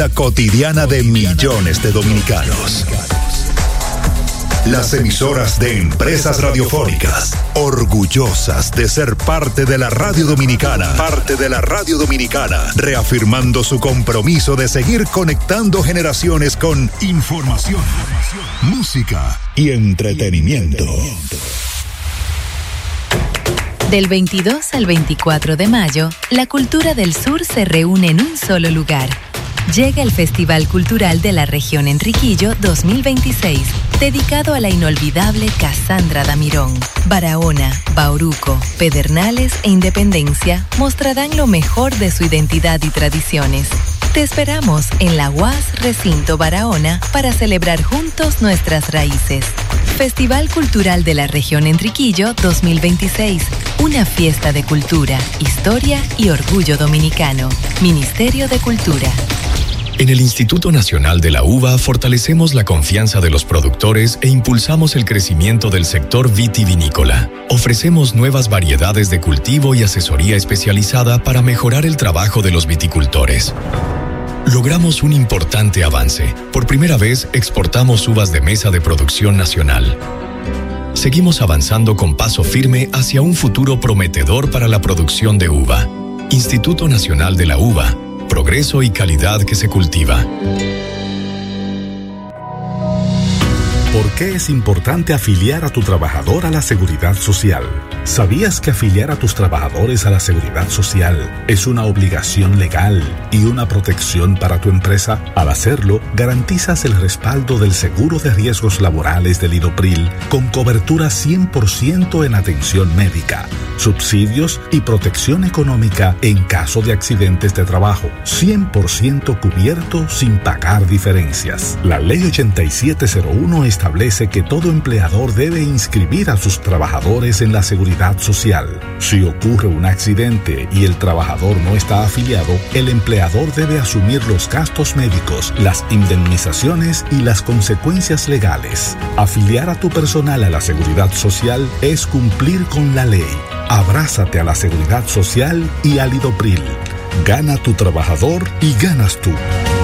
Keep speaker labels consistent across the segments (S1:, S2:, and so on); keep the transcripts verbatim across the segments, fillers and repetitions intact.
S1: La cotidiana de millones de dominicanos. Las emisoras de Empresas Radiofónicas, orgullosas de ser parte de la radio dominicana, parte de la radio dominicana, reafirmando su compromiso de seguir conectando generaciones con información, música y entretenimiento.
S2: Del veintidós al veinticuatro de mayo, la cultura del sur se reúne en un solo lugar. Llega el Festival Cultural de la Región Enriquillo dos mil veintiséis, dedicado a la inolvidable Casandra Damirón. Barahona, Bauruco, Pedernales e Independencia mostrarán lo mejor de su identidad y tradiciones. Te esperamos en la U A S Recinto Barahona para celebrar juntos nuestras raíces. Festival Cultural de la Región Enriquillo dos mil veintiséis, una fiesta de cultura, historia y orgullo dominicano. Ministerio de Cultura.
S3: En el Instituto Nacional de la Uva fortalecemos la confianza de los productores e impulsamos el crecimiento del sector vitivinícola. Ofrecemos nuevas variedades de cultivo y asesoría especializada para mejorar el trabajo de los viticultores. Logramos un importante avance. Por primera vez exportamos uvas de mesa de producción nacional. Seguimos avanzando con paso firme hacia un futuro prometedor para la producción de uva. Instituto Nacional de la Uva. Progreso y calidad que se cultiva.
S4: ¿Por qué es importante afiliar a tu trabajador a la Seguridad Social? ¿Sabías que afiliar a tus trabajadores a la Seguridad Social es una obligación legal y una protección para tu empresa? Al hacerlo, garantizas el respaldo del seguro de riesgos laborales del IDOPRIL con cobertura cien por ciento en atención médica, subsidios y protección económica en caso de accidentes de trabajo, cien por ciento cubierto sin pagar diferencias. La Ley ochenta y siete cero uno establece que todo empleador debe inscribir a sus trabajadores en la Seguridad Social. Si ocurre un accidente y el trabajador no está afiliado, el empleador debe asumir los gastos médicos, las indemnizaciones y las consecuencias legales. Afiliar a tu personal a la Seguridad Social es cumplir con la ley. Abrázate a la Seguridad Social y al IDOPRIL. Gana tu trabajador y ganas tú.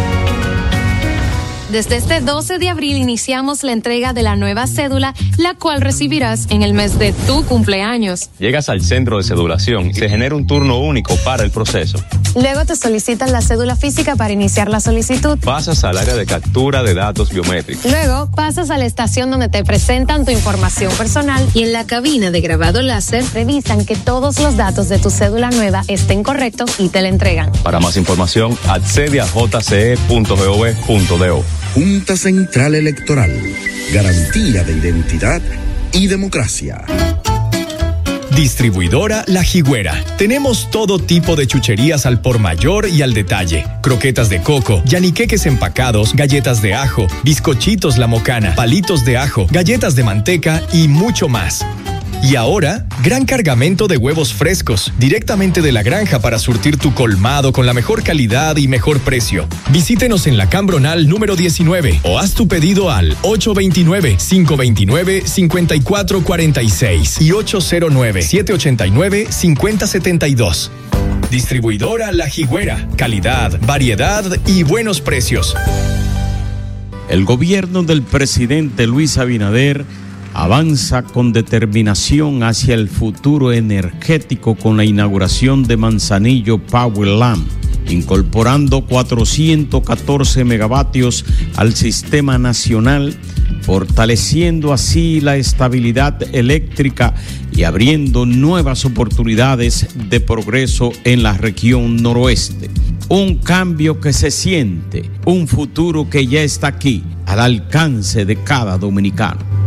S5: Desde este doce de abril iniciamos la entrega de la nueva cédula, la cual recibirás en el mes de tu cumpleaños.
S6: Llegas al centro de cedulación y se genera un turno único para el proceso.
S5: Luego te solicitan la cédula física para iniciar la solicitud.
S6: Pasas al área de captura de datos biométricos.
S5: Luego pasas a la estación donde te presentan tu información personal y en la cabina de grabado láser revisan que todos los datos de tu cédula nueva estén correctos y te la entregan.
S6: Para más información, accede a j c e punto gov punto do.
S7: Junta Central Electoral, garantía de identidad y democracia.
S3: Distribuidora La Jigüera. Tenemos todo tipo de chucherías al por mayor y al detalle. Croquetas de coco, yaniqueques empacados, galletas de ajo, bizcochitos La Mocana, palitos de ajo, galletas de manteca y mucho más. Y ahora, gran cargamento de huevos frescos, directamente de la granja para surtir tu colmado con la mejor calidad y mejor precio. Visítenos en la Cambronal número diecinueve o haz tu pedido al ocho dos nueve, cinco dos nueve, cinco cuatro cuatro seis y ocho cero nueve, siete ocho nueve, cinco cero siete dos. Distribuidora La Jigüera. Calidad, variedad y buenos precios.
S8: El gobierno del presidente Luis Abinader avanza con determinación hacia el futuro energético con la inauguración de Manzanillo Powerland, incorporando cuatrocientos catorce megavatios al sistema nacional, fortaleciendo así la estabilidad eléctrica y abriendo nuevas oportunidades de progreso en la región noroeste. Un cambio que se siente, un futuro que ya está aquí, al alcance de cada dominicano.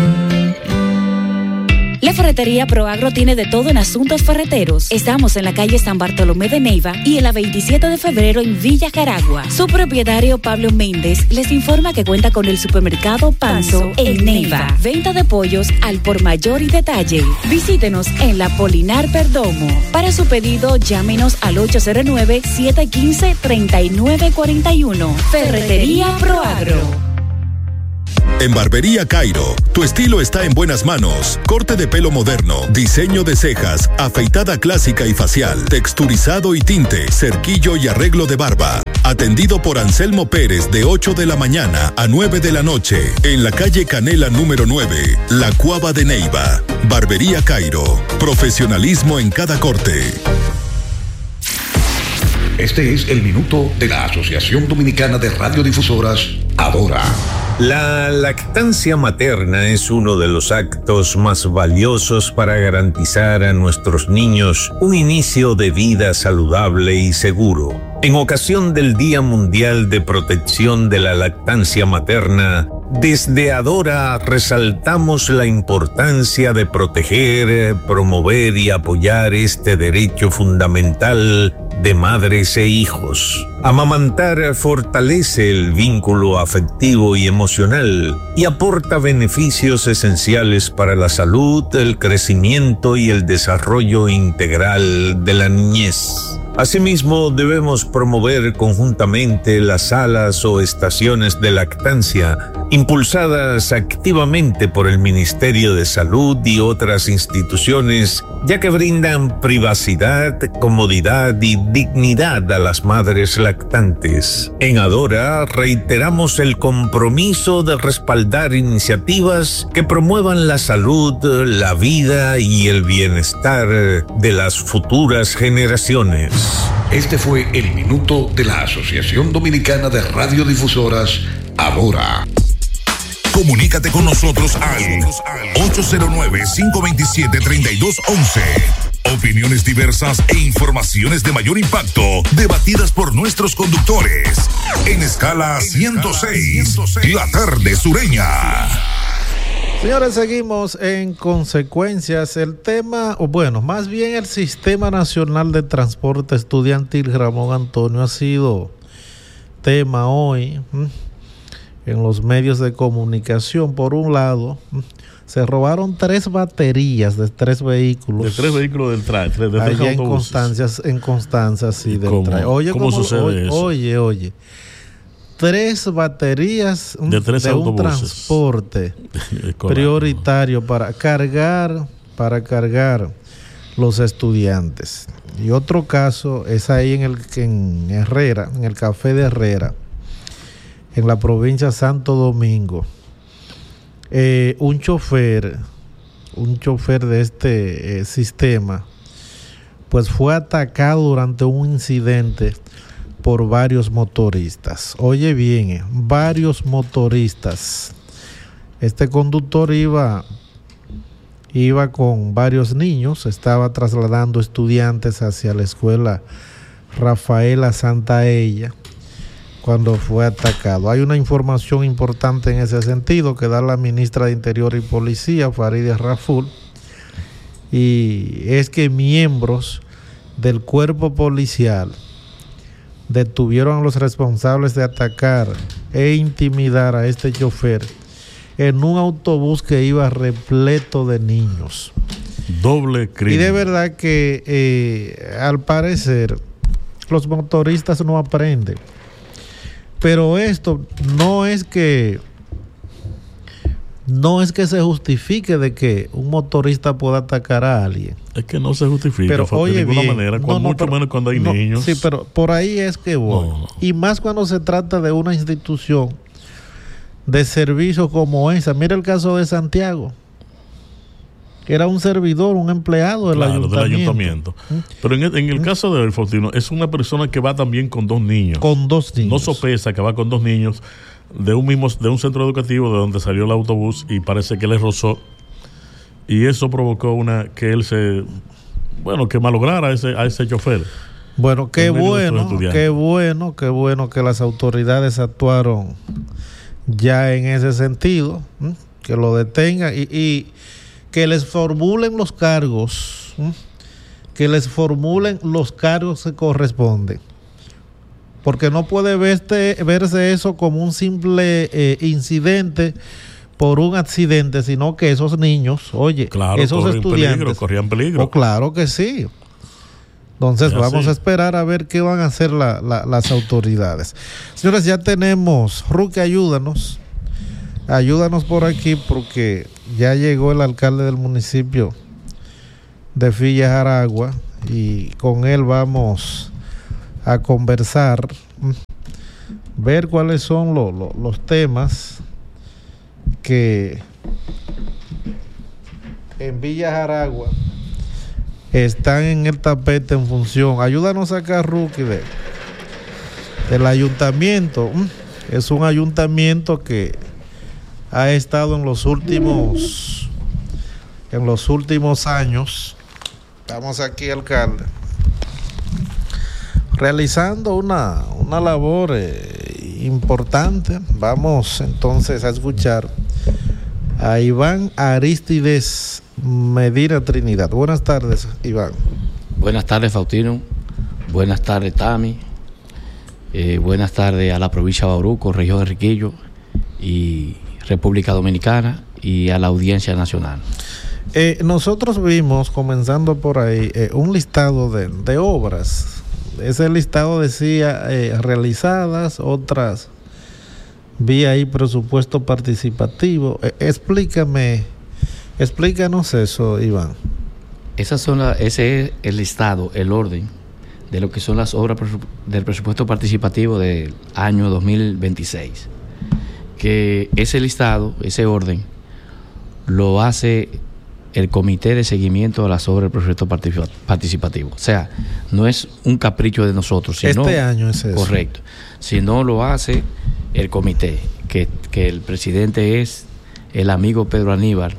S9: La ferretería Proagro tiene de todo en asuntos ferreteros. Estamos en la calle San Bartolomé de Neiva y en la veintisiete de febrero en Villa Jaragua. Su propietario Pablo Méndez les informa que cuenta con el supermercado Panzo en Neiva. Venta de pollos al por mayor y detalle. Visítenos en la Polinar Perdomo. Para su pedido, llámenos al ocho cero nueve, siete uno cinco, tres nueve cuatro uno. Ferretería Proagro.
S1: En Barbería Cairo, tu estilo está en buenas manos. Corte de pelo moderno, diseño de cejas, afeitada clásica y facial, texturizado y tinte, cerquillo y arreglo de barba. Atendido por Anselmo Pérez de ocho de la mañana a nueve de la noche, en la calle Canela número nueve, La Cuava de Neiva. Barbería Cairo, profesionalismo en cada corte.
S10: Este es el minuto de la Asociación Dominicana de Radiodifusoras, Adora.
S11: La lactancia materna es uno de los actos más valiosos para garantizar a nuestros niños un inicio de vida saludable y seguro. En ocasión del Día Mundial de Protección de la Lactancia Materna, desde Adora resaltamos la importancia de proteger, promover y apoyar este derecho fundamental de madres e hijos. Amamantar fortalece el vínculo afectivo y emocional y aporta beneficios esenciales para la salud, el crecimiento y el desarrollo integral de la niñez. Asimismo, debemos promover conjuntamente las salas o estaciones de lactancia, impulsadas activamente por el Ministerio de Salud y otras instituciones, ya que brindan privacidad, comodidad y dignidad a las madres lactantes. En Adora reiteramos el compromiso de respaldar iniciativas que promuevan la salud, la vida y el bienestar de las futuras generaciones.
S10: Este fue el minuto de la Asociación Dominicana de Radiodifusoras, Adora.
S1: Comunícate con nosotros al ocho cero nueve, cinco dos siete, tres dos uno uno. Opiniones diversas e informaciones de mayor impacto, debatidas por nuestros conductores. En escala ciento seis, la tarde sureña.
S12: Señores, seguimos en consecuencias. El tema, o bueno, más bien el Sistema Nacional de Transporte Estudiantil, Ramón Antonio, ha sido tema hoy ¿m? en los medios de comunicación. Por un lado, ¿m? se robaron tres baterías de tres vehículos.
S13: De tres vehículos del traje, de tres
S12: allá
S13: autobuses.
S12: en Constancia, en Constancia, sí, del
S13: ¿Cómo?
S12: traje. Oye,
S13: ¿Cómo sucede
S12: oye,
S13: eso?
S12: Oye, oye. Tres baterías
S13: de, tres
S12: de un
S13: autobuses.
S12: transporte prioritario para cargar, para cargar los estudiantes. Y otro caso es ahí en el en Herrera, en el Café de Herrera, en la provincia de Santo Domingo. Eh, un chofer, un chofer de este eh, sistema, pues fue atacado durante un incidente por varios motoristas. Oye bien, eh, varios motoristas. Este conductor iba, iba con varios niños, estaba trasladando estudiantes hacia la escuela Rafaela Santaella cuando fue atacado. Hay una información importante en ese sentido que da la ministra de Interior y Policía, Farideh Raful, y es que miembros del cuerpo policial detuvieron a los responsables de atacar e intimidar a este chofer en un autobús que iba repleto de niños.
S13: Doble crimen.
S12: Y de verdad que eh, al parecer los motoristas no aprenden. Pero esto no es que no es que se justifique de que un motorista pueda atacar a alguien.
S13: Es que no se justifica
S12: pero, oye,
S13: de ninguna
S12: bien,
S13: manera,
S12: no,
S13: cuando,
S12: no,
S13: mucho
S12: pero,
S13: menos cuando hay
S12: no,
S13: niños.
S12: Sí, pero por ahí es que voy.
S13: No, no.
S12: Y más cuando se trata de una institución de servicio como esa. Mira el caso de Santiago, que era un servidor, un empleado del,
S13: claro,
S12: ayuntamiento.
S13: del ayuntamiento. ¿Mm? Pero en el, en el ¿Mm? caso de Faustino, es una persona que va también con dos niños.
S12: Con dos niños.
S13: No sopesa que va con dos niños de un mismo, de un centro educativo de donde salió el autobús y parece que le rozó. Y eso provocó una que él se, bueno, que malograra a ese, a ese chofer.
S12: Bueno, qué bueno, qué bueno, qué bueno que las autoridades actuaron ya en ese sentido, ¿eh? Que lo detengan y, y que les formulen los cargos, ¿eh? que les formulen los cargos que corresponden. Porque no puede verse, verse eso como un simple eh, incidente por un accidente, sino que esos niños, oye,
S13: claro,
S12: esos estudiantes
S13: peligro, corrían peligro.
S12: Oh, claro que sí. Entonces ya vamos sí. a esperar a ver qué van a hacer la, la, las autoridades. Señores, ya tenemos, Ruque, ayúdanos ayúdanos por aquí porque ya llegó el alcalde del municipio de Villa Jaragua y con él vamos a conversar, ver cuáles son lo, lo, los temas que en Villa Jaragua están en el tapete en función. Ayúdanos acá, Rookie, de, del ayuntamiento. Es un ayuntamiento que ha estado en los últimos en los últimos años, estamos aquí, alcalde, realizando una, una labor eh, importante. Vamos entonces a escuchar a Iván Aristides Medina Trinidad. Buenas tardes, Iván.
S14: Buenas tardes, Faustino. Buenas tardes, Tami. Eh, buenas tardes a la provincia de Bauruco, región de Enriquillo y República Dominicana y a la audiencia nacional.
S12: Eh, nosotros vimos, comenzando por ahí, eh, un listado de, de obras. Ese listado decía eh, realizadas, otras vi ahí presupuesto participativo. Eh, explícame, explícanos eso, Iván.
S14: Esas son la, ese es el listado, el orden de lo que son las obras del presupuesto participativo del año dos mil veintiséis. Que ese listado, ese orden, lo hace el Comité de Seguimiento de las Obras del Presupuesto Participativo. O sea, no es un capricho de nosotros. Sino,
S12: este año es eso.
S14: Correcto. Sino lo hace el comité, que, que el presidente es el amigo Pedro Aníbal,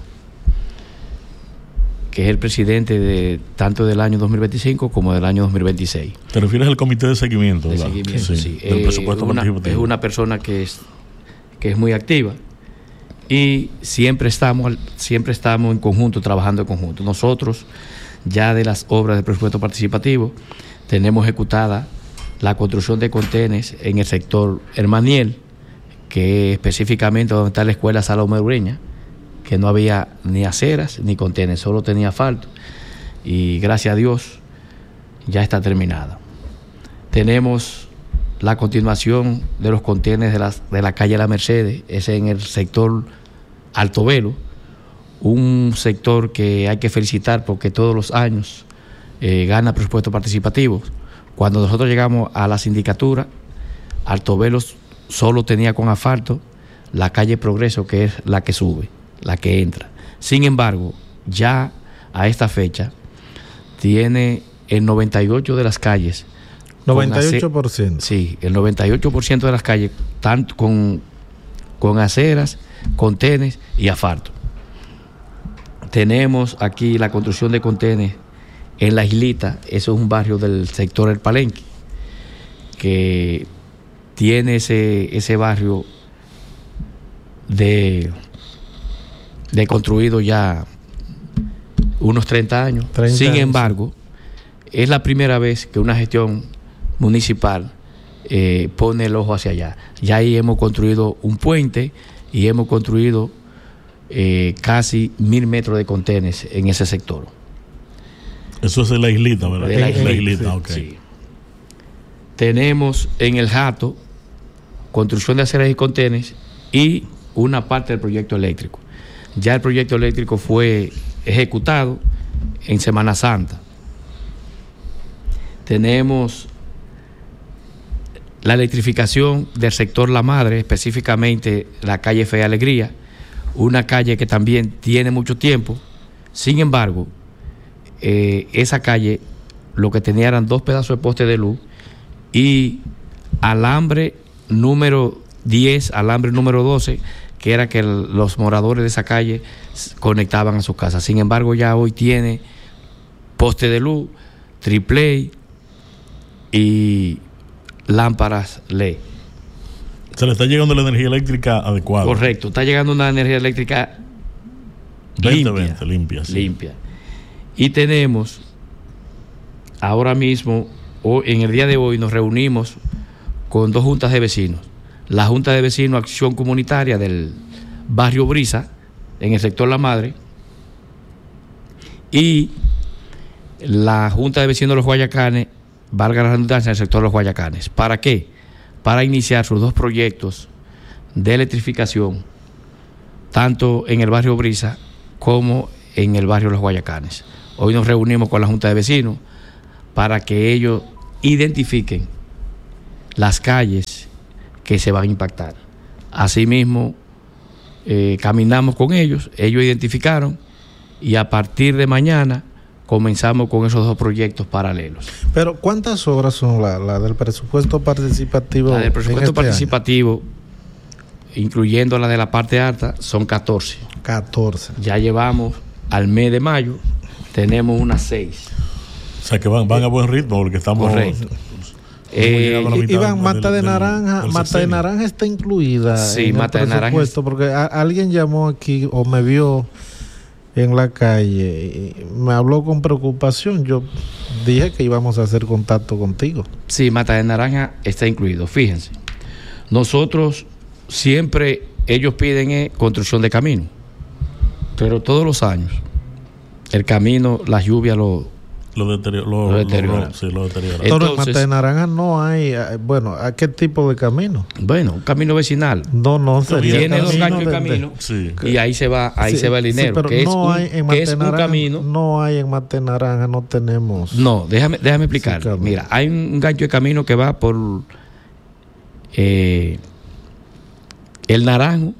S14: que es el presidente de tanto del año dos mil veinticinco como del año dos mil veintiséis.
S13: ¿Te refieres al comité de seguimiento?
S14: De seguimiento, sí. sí.
S13: Del eh, presupuesto
S14: una,
S13: participativo.
S14: Es una persona que es, que es muy activa. Y siempre estamos, siempre estamos en conjunto, trabajando en conjunto. Nosotros, ya de las obras del presupuesto participativo, tenemos ejecutada la construcción de contenes en el sector Hermaniel, que específicamente donde está la escuela Salomé Ureña, que no había ni aceras ni contenes, solo tenía asfalto. Y gracias a Dios ya está terminada. Tenemos la continuación de los contenes de la, de la calle La Mercedes, ese en el sector Alto Velo, un sector que hay que felicitar porque todos los años eh, gana presupuesto participativo. Cuando nosotros llegamos a la sindicatura, Alto Velo solo tenía con asfalto la calle Progreso, que es la que sube, la que entra. Sin embargo, ya a esta fecha tiene el noventa y ocho por ciento de las calles.
S12: noventa y ocho por ciento.
S14: Sí, el noventa y ocho por ciento de las calles, tanto con, con aceras, contenes y asfalto. Tenemos aquí la construcción de contenes en La Islita, eso es un barrio del sector El Palenque, que tiene ese, ese barrio de, de construido ya unos treinta años. treinta Sin años. Embargo, es la primera vez que una gestión municipal eh, pone el ojo hacia allá. Ya ahí hemos construido un puente y hemos construido eh, casi mil metros de contenes en ese sector.
S13: Eso es de La Islita, ¿verdad?
S14: De La Islita,
S13: la islita
S14: sí,
S13: okay.
S14: Sí. Tenemos en el Jato construcción de aceras y contenes y una parte del proyecto eléctrico. Ya el proyecto eléctrico fue ejecutado en Semana Santa. Tenemos la electrificación del sector La Madre, específicamente la calle Fe y Alegría, una calle que también tiene mucho tiempo. Sin embargo, eh, esa calle lo que tenía eran dos pedazos de poste de luz y alambre número diez, alambre número doce, que era que el, los moradores de esa calle conectaban a sus casas. Sin embargo, ya hoy tiene poste de luz, triple y lámparas L E D.
S13: Se le está llegando la energía eléctrica adecuada.
S14: Correcto, está llegando una energía eléctrica limpia,
S13: veinte, limpia, sí.
S14: limpia. Y tenemos ahora mismo, o en el día de hoy, nos reunimos con dos juntas de vecinos. La Junta de Vecinos Acción Comunitaria del barrio Brisa, en el sector La Madre, y la Junta de Vecinos de los Guayacanes, valga la redundancia, en el sector de los Guayacanes. ¿Para qué? Para iniciar sus dos proyectos de electrificación tanto en el barrio Brisa como en el barrio Los Guayacanes. Hoy nos reunimos con la Junta de Vecinos para que ellos identifiquen las calles que se van a impactar. Asimismo, eh, caminamos con ellos, ellos identificaron y a partir de mañana comenzamos con esos dos proyectos paralelos.
S12: Pero ¿cuántas obras son la, la del presupuesto participativo?
S14: La del presupuesto
S12: este
S14: participativo, año? Incluyendo la de la parte alta, son catorce.
S12: catorce.
S14: Ya llevamos al mes de mayo, tenemos unas seis.
S13: O sea que van, van a buen ritmo porque estamos...
S14: Correcto.
S12: Eh, Iván, Mata de Naranja, del, Mata de Naranja está incluida
S14: sí,
S12: en
S14: Mata
S12: el
S14: de
S12: presupuesto,
S14: Naranja.
S12: porque a, alguien llamó aquí o me vio en la calle y me habló con preocupación. Yo dije que íbamos a hacer contacto contigo.
S14: Sí, Mata de Naranja está incluido. Fíjense, nosotros siempre, ellos piden eh, construcción de camino, pero todos los años el camino, las lluvias lo
S13: Lo deteriora. Lo,
S14: lo deteriora.
S13: Lo, sí, lo deteriora.
S12: Entonces, en Mata de Naranja no hay, bueno, ¿a qué tipo de camino?
S14: Bueno, un camino vecinal.
S12: No, no, sería
S14: tiene dos
S12: camino
S14: ganchos de,
S12: de
S14: camino
S13: sí.
S14: y ahí se va, ahí
S12: sí,
S14: se va el dinero.
S12: Sí, pero
S14: que
S12: no
S14: es,
S12: hay
S14: un,
S12: en Mata
S14: que es
S12: de Naranja,
S14: un camino.
S12: No hay en Mata de Naranja, no tenemos.
S14: No, déjame, déjame explicar. Sí, mira, hay un gancho de camino que va por eh, el Naranjo,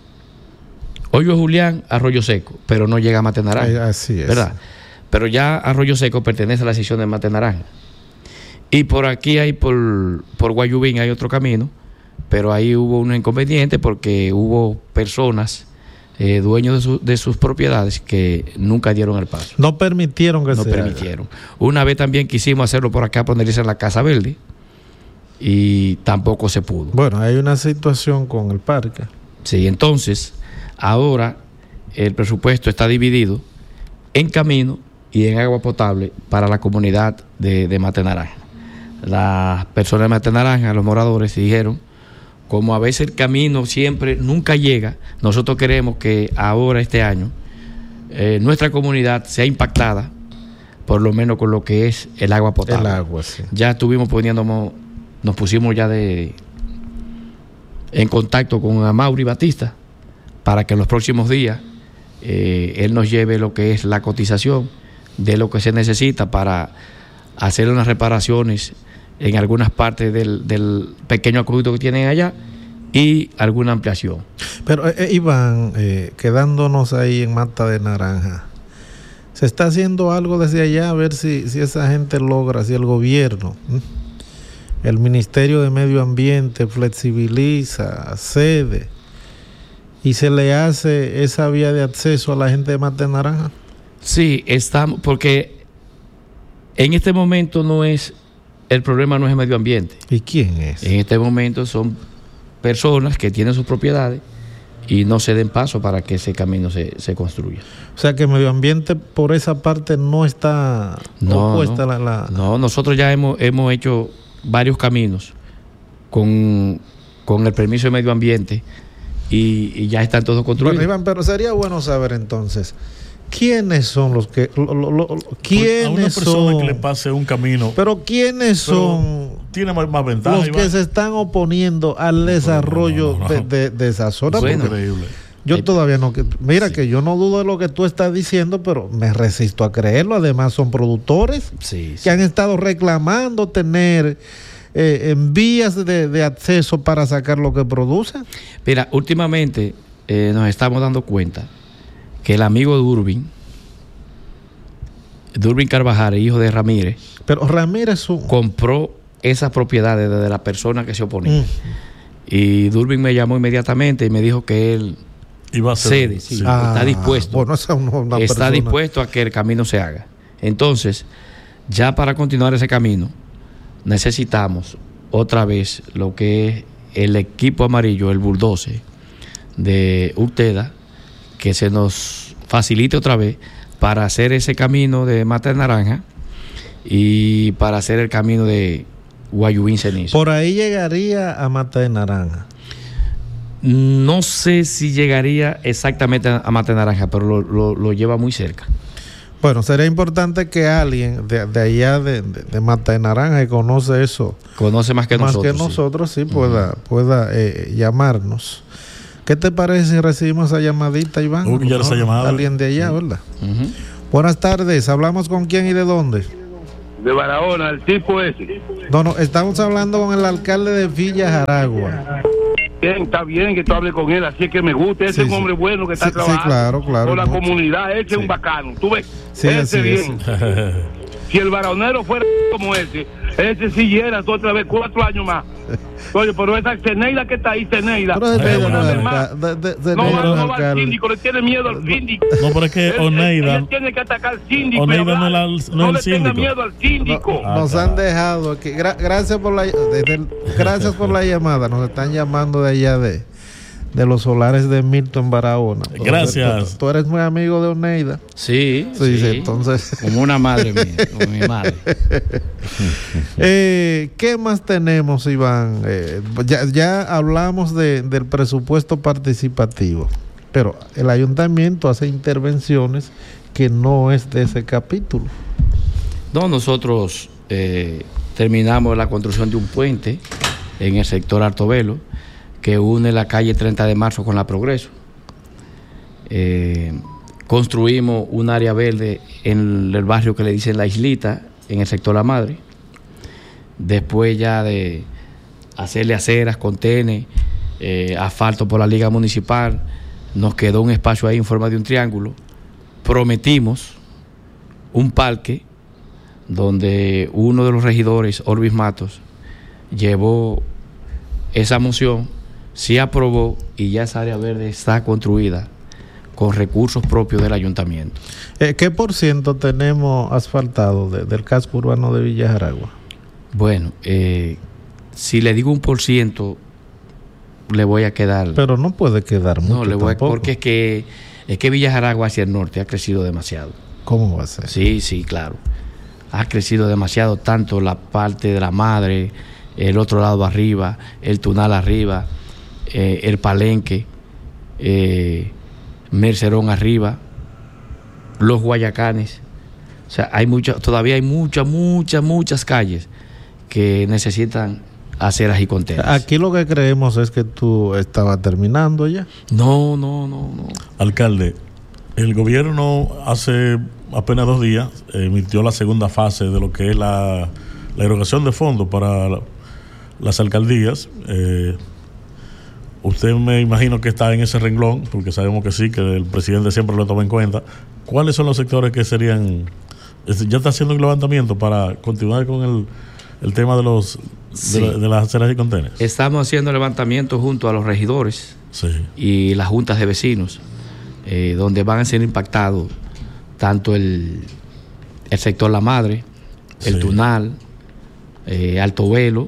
S14: Hoyo Julián, Arroyo Seco, pero no llega a Mata de Naranja.
S12: Así es.
S14: ¿Verdad? Pero ya Arroyo Seco pertenece a la sección de Mata de Naranja. Y por aquí hay, por, por Guayubín hay otro camino, pero ahí hubo un inconveniente porque hubo personas, eh, dueños de, su, de sus propiedades, que nunca dieron el paso.
S12: No permitieron que
S14: no
S12: se
S14: No permitieron. Haga. Una vez también quisimos hacerlo por acá, ponerse en la Casa Verde, y tampoco se pudo.
S12: Bueno, hay una situación con el parque.
S14: Sí, entonces, ahora el presupuesto está dividido en camino y en agua potable para la comunidad de, de Mata de Naranja. Las personas de Mata de Naranja, los moradores, dijeron, como a veces el camino siempre nunca llega, nosotros queremos que ahora, este año, eh, nuestra comunidad sea impactada, por lo menos con lo que es el agua potable.
S12: El agua, sí.
S14: Ya estuvimos poniéndonos, nos pusimos ya de en contacto con Amaury Batista para que en los próximos días eh, él nos lleve lo que es la cotización de lo que se necesita para hacer unas reparaciones en algunas partes del, del pequeño acueducto que tienen allá y alguna ampliación.
S12: Pero eh, Iván, eh, quedándonos ahí en Mata de Naranja, ¿se está haciendo algo desde allá a ver si, si esa gente logra, si el gobierno, ¿eh? el Ministerio de Medio Ambiente flexibiliza, cede y se le hace esa vía de acceso a la gente de Mata de Naranja?
S14: Sí, estamos, porque en este momento no es, el problema no es el medio ambiente.
S12: ¿Y quién es?
S14: En este momento son personas que tienen sus propiedades y no se den paso para que ese camino se, se construya.
S12: O sea que el medio ambiente por esa parte no está
S14: no,
S12: opuesta
S14: no,
S12: a la, la...
S14: No, nosotros ya hemos, hemos hecho varios caminos con, con el permiso de medio ambiente y, y ya están todos construidos.
S12: Bueno, Iván, pero sería bueno saber entonces ¿quiénes son los que lo, lo, lo, quiénes
S13: a una persona
S12: son,
S13: que le pase un camino?
S12: Pero quiénes son
S13: tiene más, más ventaja,
S12: los
S13: Iván,
S12: que se están oponiendo al desarrollo no, no, no, no. De, de, de esa zona?
S14: Bueno,
S13: increíble.
S12: Yo
S14: eh,
S12: todavía no, mira
S14: sí.
S12: que yo no dudo de lo que tú estás diciendo, pero me resisto a creerlo. Además son productores
S14: sí,
S12: que
S14: sí.
S12: han estado reclamando tener eh, en vías de, de acceso para sacar lo que producen.
S14: Mira, últimamente eh, nos estamos dando cuenta que el amigo Durbin, Durbin Carvajal, hijo de Ramírez,
S12: pero Ramírez un...
S14: compró esas propiedades de la persona que se oponía. Mm. Y Durbin me llamó inmediatamente y me dijo que él
S13: iba a
S14: cede, sí,
S12: sí. Ah,
S14: está dispuesto,
S12: bueno, esa una, una
S14: está
S12: persona...
S14: dispuesto a que el camino se haga. Entonces, ya para continuar ese camino, necesitamos otra vez lo que es el equipo amarillo, el bulldozer de Urteda, que se nos facilite otra vez para hacer ese camino de Mata de Naranja y para hacer el camino de Guayubín Cenizo.
S12: Por ahí llegaría a Mata de Naranja.
S14: No sé si llegaría exactamente a Mata de Naranja, pero lo, lo, lo lleva muy cerca.
S12: Bueno, sería importante que alguien de, de allá de, de, de Mata de Naranja que conoce eso,
S14: conoce más que
S12: más
S14: nosotros,
S12: que nosotros, sí, sí
S14: uh-huh.
S12: pueda, pueda eh, llamarnos ¿Qué te parece si recibimos esa llamadita, Iván?
S13: Uh, ya
S12: ¿No?
S13: esa llamada.
S12: Alguien de allá, ¿verdad?
S14: Uh-huh.
S12: Buenas tardes, ¿hablamos con quién y de dónde?
S15: De Barahona, el tipo ese.
S12: No, no, estamos hablando con el alcalde de Villa Jaragua.
S15: Bien, está bien que tú hables con él, así es que me gusta. Ese
S12: Sí,
S15: es un
S12: sí.
S15: hombre bueno que está
S12: Sí, sí,
S15: trabajando
S12: claro, claro,
S15: con la
S12: mucho.
S15: comunidad. Ese
S12: Sí.
S15: es un bacano. Tú ves,
S12: Sí,
S15: ese
S12: así
S15: bien.
S12: es.
S15: Si el varonero fuera como ese, ese sí era otra vez cuatro años más. Oye, pero esa Ceneida que está ahí, Ceneida.
S12: Pero
S15: es
S12: Ceneida
S15: una
S12: no es
S15: de más.
S12: alca- de- de- de-
S15: No,
S12: de-
S15: va,
S12: no es
S15: no va al
S12: alcalde.
S15: síndico, le tiene miedo al síndico.
S13: No, pero es que
S15: Él-
S13: Oneida-
S15: él tiene que atacar al síndico. y
S13: Oneida
S15: hablar.
S13: no es la- no es el
S15: le tenga
S13: síndico.
S15: miedo al síndico.
S12: No, nos han dejado aquí. Gra- gracias por la desde el- gracias por la llamada. Nos están llamando de allá de, de los solares de Milton Barahona.
S13: Gracias.
S12: Tú, tú eres muy amigo de Oneida.
S14: Sí,
S12: Sí,
S14: sí.
S12: sí, entonces.
S14: Como una madre mía, como mi madre.
S12: Eh, ¿Qué más tenemos, Iván? Eh, ya, ya hablamos de, del presupuesto participativo, pero el ayuntamiento hace intervenciones que no es de ese capítulo.
S14: No, nosotros eh, terminamos la construcción de un puente en el sector Artovelo que une la calle treinta de marzo con la Progreso. Eh, construimos un área verde en el barrio que le dicen La Islita, en el sector La Madre. Después ya de hacerle aceras, contenes, eh, asfalto por la Liga Municipal, nos quedó un espacio ahí en forma de un triángulo. Prometimos un parque donde uno de los regidores, Orbis Matos, llevó esa moción, sí aprobó y ya esa área verde está construida con recursos propios del ayuntamiento.
S12: Eh, ¿Qué por ciento tenemos asfaltado de- del casco urbano de Villa Jaragua?
S14: Bueno, eh, si le digo un por ciento, le voy a quedar...
S12: Pero no puede quedar mucho.
S14: No, le voy a,
S12: tampoco.
S14: porque es que, es que Villa Jaragua hacia el norte ha crecido demasiado.
S12: ¿Cómo va a ser?
S14: Sí, sí, claro. Ha crecido demasiado, tanto la parte de La Madre, el otro lado arriba, el Tunal arriba, eh, el Palenque, eh, Mercerón arriba, los Guayacanes. O sea, hay muchas, todavía hay muchas, muchas, muchas calles que necesitan aceras y contenes.
S12: Aquí lo que creemos es que tú estabas terminando ya.
S14: No, no, no, no.
S13: Alcalde, el gobierno hace apenas dos días emitió la segunda fase de lo que es la, la erogación de fondos para la, las alcaldías. Eh, usted me imagino que está en ese renglón, porque sabemos que sí, que el presidente siempre lo toma en cuenta. ¿Cuáles son los sectores que serían... Ya está haciendo un levantamiento para continuar con el, el tema de los
S14: Sí.
S13: de, la, de las aceras y contenes?
S14: Estamos haciendo levantamiento junto a los regidores
S13: Sí.
S14: y las juntas de vecinos, eh, donde van a ser impactados tanto el, el sector La Madre, el
S13: Sí.
S14: Tunal, eh, Alto Velo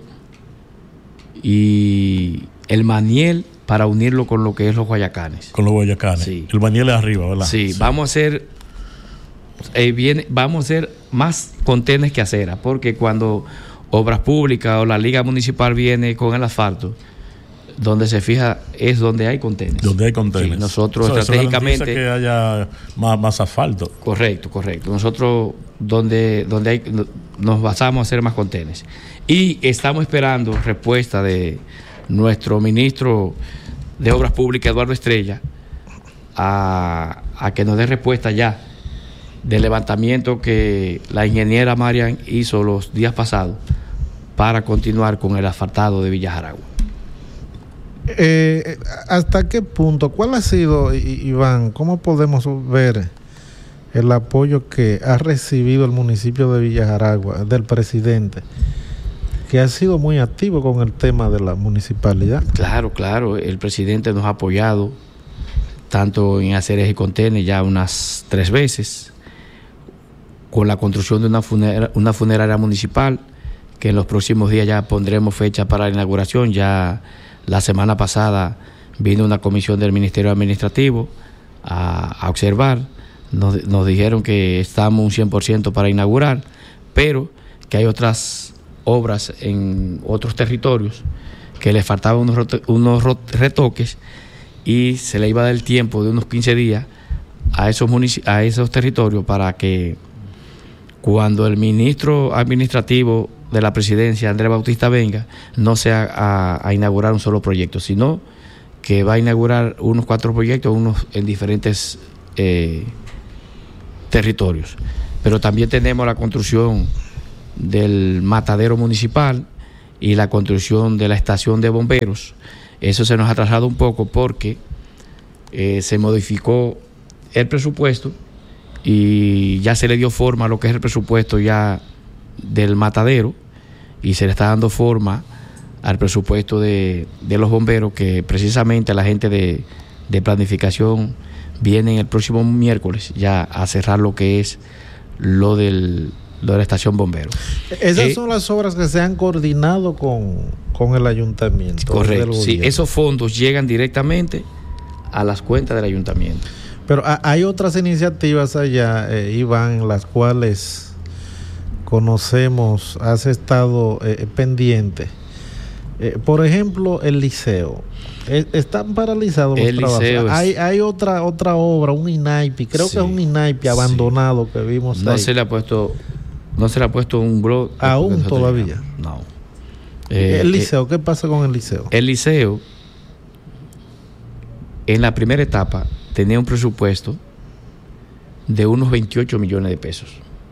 S14: y el Maniel, para unirlo con lo que es los Guayacanes.
S13: Con los Guayacanes.
S14: Sí.
S13: El Bañel es arriba, ¿verdad?
S14: Sí, vamos a hacer eh, viene, vamos a hacer más contenes que aceras, porque cuando Obras Públicas o la Liga Municipal viene con el asfalto, donde se fija es donde hay contenes.
S13: Donde hay contenes.
S14: Sí, nosotros
S13: O sea, eso
S14: estratégicamente
S13: garantiza que haya más, más asfalto.
S14: Correcto, correcto. Nosotros donde, donde hay, nos basamos a hacer más contenes. Y estamos esperando respuesta de nuestro ministro de Obras Públicas, Eduardo Estrella, a, a que nos dé respuesta ya del levantamiento que la ingeniera Marian hizo los días pasados para continuar con el asfaltado de Villa Jaragua.
S12: Eh, ¿Hasta qué punto? ¿Cuál ha sido, I- Iván? ¿Cómo podemos ver el apoyo que ha recibido el municipio de Villa Jaragua del presidente, que ha sido muy activo con el tema de la municipalidad?
S14: Claro, claro, el presidente nos ha apoyado tanto en aceras y contenes ya unas tres veces, con la construcción de una, funera, una funeraria municipal, que en los próximos días ya pondremos fecha para la inauguración. Ya la semana pasada vino una comisión del Ministerio Administrativo a, a observar, nos, nos dijeron que estamos un cien por ciento para inaugurar, pero que hay otras obras en otros territorios que le faltaban unos, unos retoques y se le iba a dar el tiempo de unos quince días a esos, munic- a esos territorios para que cuando el ministro administrativo de la presidencia, Andrés Bautista, venga, no sea a, a inaugurar un solo proyecto, sino que va a inaugurar unos cuatro proyectos, unos en diferentes eh, territorios. Pero también tenemos la construcción del matadero municipal y la construcción de la estación de bomberos. Eso se nos ha atrasado un poco porque eh, se modificó el presupuesto y ya se le dio forma a lo que es el presupuesto ya del matadero y se le está dando forma al presupuesto de, de los bomberos, que precisamente la gente de, de planificación viene el próximo miércoles ya a cerrar lo que es lo, del, lo de la estación bombero.
S12: Esas
S14: eh,
S12: son las obras que se han coordinado con, con el ayuntamiento.
S14: Correcto, sí, esos fondos llegan directamente a las cuentas del ayuntamiento.
S12: Pero hay otras iniciativas allá, eh, Iván, las cuales conocemos, has estado eh, pendiente. Eh, por ejemplo, el liceo. Eh, están paralizados los
S14: el
S12: trabajos.
S14: Liceo
S12: hay
S14: es...
S12: hay otra otra obra, un INAIPI, creo sí, que es un INAIPI abandonado sí. que vimos
S14: no
S12: ahí.
S14: se le ha puesto no se le ha puesto un blog
S12: aún todavía.
S14: No.
S12: Eh, el liceo, eh, ¿qué pasa con el liceo?
S14: El liceo en la primera etapa tenía un presupuesto de unos veintiocho millones de pesos.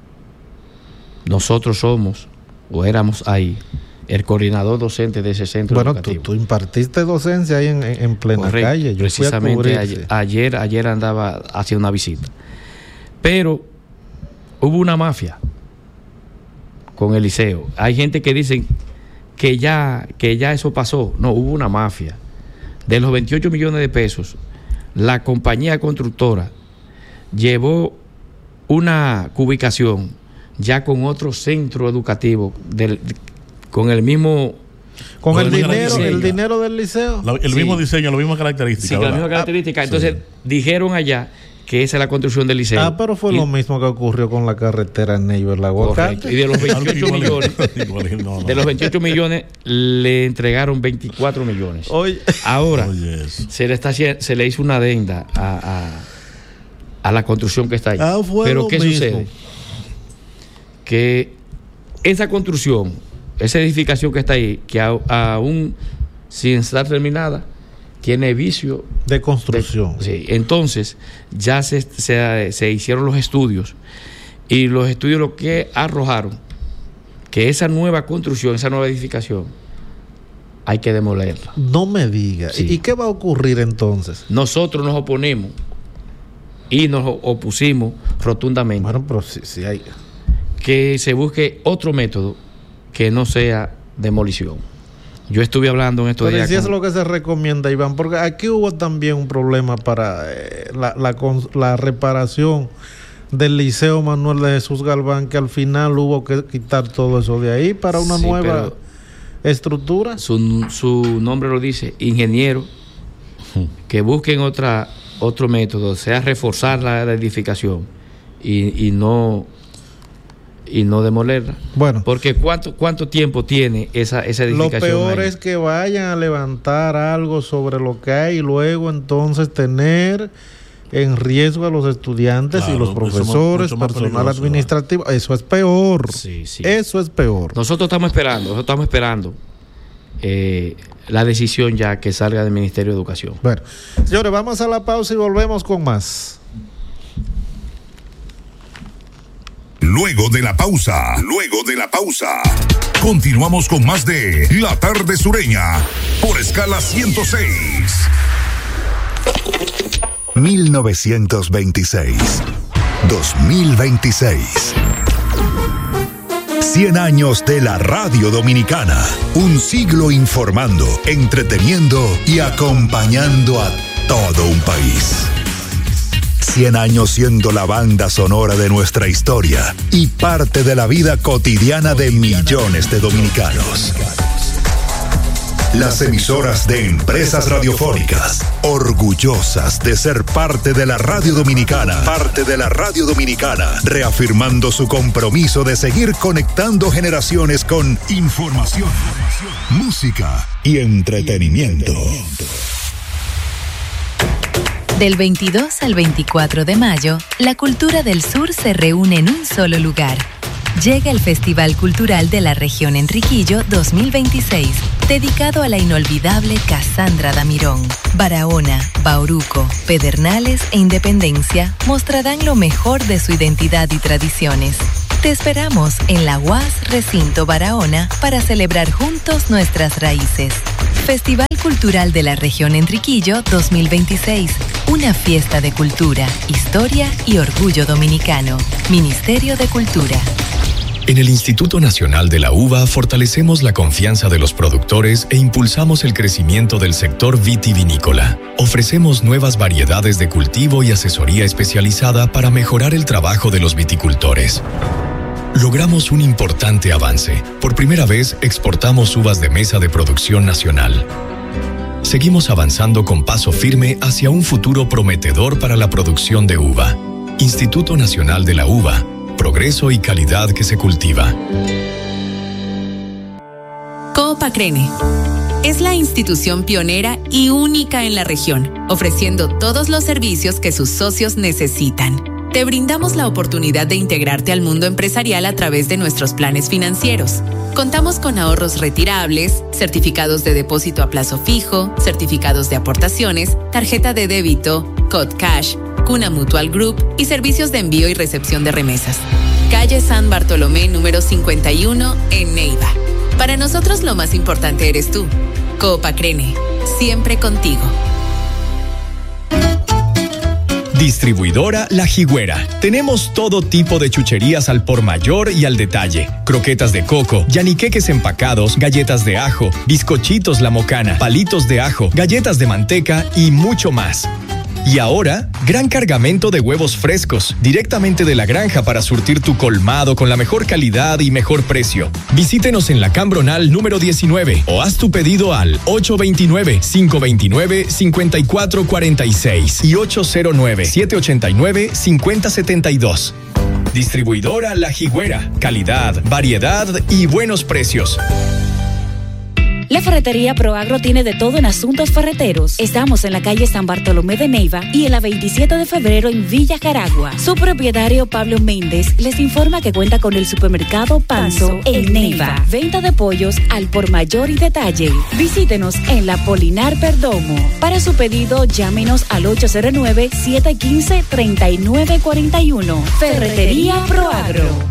S14: Nosotros somos, o éramos ahí, el coordinador docente de ese centro
S12: bueno,
S14: educativo.
S12: Bueno, tú, tú impartiste docencia ahí en, en plena
S14: Correcto,
S12: calle. Yo
S14: precisamente ayer, ayer, ayer andaba haciendo una visita. Pero hubo una mafia con el liceo. Hay gente que dicen que ya, que ya eso pasó. No, hubo una mafia. De los veintiocho millones de pesos, la compañía constructora llevó una ubicación ya con otro centro educativo del, con el mismo
S12: con, con el, el dinero el dinero del liceo,
S13: la, el sí. mismo diseño, la misma característica.
S14: Sí, la misma característica. Ah, entonces sí. dijeron allá que esa es la construcción del liceo.
S12: Ah, pero fue y, lo mismo que ocurrió con la carretera Neighbor La Aguacate.
S14: Y de los veintiocho millones, no, no. de los veintiocho millones le entregaron veinticuatro millones.
S12: Oye.
S14: Ahora
S13: Oye,
S14: se le está se le hizo una adenda a, a, a la construcción que está ahí.
S12: Ah, fue
S14: pero
S12: lo
S14: ¿qué
S12: mismo.
S14: sucede? Que esa construcción, esa edificación que está ahí, que a, aún sin estar terminada, tiene vicio
S12: de construcción.
S14: De, sí, entonces ya se, se, se hicieron los estudios y los estudios lo que arrojaron que esa nueva construcción, esa nueva edificación hay que demolerla.
S12: No me diga. Sí. ¿Y qué va a ocurrir entonces?
S14: Nosotros nos oponemos y nos opusimos rotundamente.
S12: Bueno, pero sí, sí hay
S14: que se busque otro método que no sea demolición. Yo estuve hablando en estos
S12: Pero
S14: días.
S12: si con... es lo que se recomienda, Iván, porque aquí hubo también un problema para eh, la, la, la reparación del Liceo Manuel de Jesús Galván, que al final hubo que quitar todo eso de ahí para una sí, nueva estructura.
S14: Su, su nombre lo dice, ingeniero, que busquen otra otro método, sea reforzar la, la edificación y, y no y no demolerla.
S12: Bueno,
S14: porque cuánto cuánto tiempo tiene esa esa edificación.
S12: Lo peor
S14: ahí?
S12: Es que vayan a levantar algo sobre lo que hay y luego entonces tener en riesgo a los estudiantes claro, y los profesores, mucho más, mucho más personal administrativo. Eso es peor.
S14: Sí, sí.
S12: Eso es peor.
S14: Nosotros estamos esperando, nosotros estamos esperando eh, la decisión ya que salga del Ministerio de Educación.
S12: Bueno, señores, vamos a la pausa y volvemos con más.
S1: Luego de la pausa, luego de la pausa, continuamos con más de La Tarde Sureña por Escala ciento seis. mil novecientos veintiséis, dos mil veintiséis. cien años de la radio dominicana. Un siglo informando, entreteniendo y acompañando a todo un país. cien años siendo la banda sonora de nuestra historia y parte de la vida cotidiana de millones de dominicanos. Las emisoras de Empresas Radiofónicas, orgullosas de ser parte de la radio dominicana, parte de la radio dominicana, reafirmando su compromiso de seguir conectando generaciones con información, música y entretenimiento.
S2: Del veintidós al veinticuatro de mayo, la cultura del sur se reúne en un solo lugar. Llega el Festival Cultural de la Región Enriquillo dos mil veintiséis, dedicado a la inolvidable Cassandra Damirón. Barahona, Bauruco, Pedernales e Independencia mostrarán lo mejor de su identidad y tradiciones. Te esperamos en la U A S Recinto Barahona para celebrar juntos nuestras raíces. Festival Cultural de la Región Enriquillo dos mil veintiséis. Una fiesta de cultura, historia y orgullo dominicano. Ministerio de Cultura.
S3: En el Instituto Nacional de la Uva fortalecemos la confianza de los productores e impulsamos el crecimiento del sector vitivinícola. Ofrecemos nuevas variedades de cultivo y asesoría especializada para mejorar el trabajo de los viticultores. Logramos un importante avance. Por primera vez exportamos uvas de mesa de producción nacional. Seguimos avanzando con paso firme hacia un futuro prometedor para la producción de uva. Instituto Nacional de la Uva. Progreso y calidad que se cultiva.
S16: Coopacrene es la institución pionera y única en la región, ofreciendo todos los servicios que sus socios necesitan. Te brindamos la oportunidad de integrarte al mundo empresarial a través de nuestros planes financieros. Contamos con ahorros retirables, certificados de depósito a plazo fijo, certificados de aportaciones, tarjeta de débito, Code Cash, Cuna Mutual Group y servicios de envío y recepción de remesas. Calle San Bartolomé número cincuenta y uno en Neiva. Para nosotros lo más importante eres tú. Coopacrene, siempre contigo.
S3: Distribuidora La Jigüera. Tenemos todo tipo de chucherías al por mayor y al detalle. Croquetas de coco, yaniqueques empacados, galletas de ajo, bizcochitos La Mocana, palitos de ajo, galletas de manteca y mucho más. Y ahora, gran cargamento de huevos frescos, directamente de la granja para surtir tu colmado con la mejor calidad y mejor precio. Visítenos en la Cambronal número diecinueve o haz tu pedido al ocho dos nueve, cinco dos nueve, cinco cuatro cuatro seis y ocho cero nueve, siete ocho nueve, cinco cero siete dos. Distribuidora La Jigüera. Calidad, variedad y buenos precios.
S9: La ferretería Proagro tiene de todo en asuntos ferreteros. Estamos en la calle San Bartolomé de Neiva y en la veintisiete de febrero en Villa Jaragua. Su propietario Pablo Méndez les informa que cuenta con el supermercado Panzo en Neiva. Venta de pollos al por mayor y detalle. Visítenos en la Polinar Perdomo. Para su pedido, llámenos al ocho cero nueve, siete uno cinco, tres nueve cuatro uno. Ferretería Proagro.